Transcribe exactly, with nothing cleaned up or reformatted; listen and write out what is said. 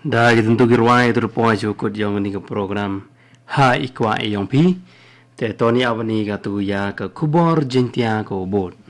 Dah tentu kirwai itu poin cukup yang ini ke program ha ikwa yang pi. Te Tony Avani ka tu ya ke kubor jentia ko bot.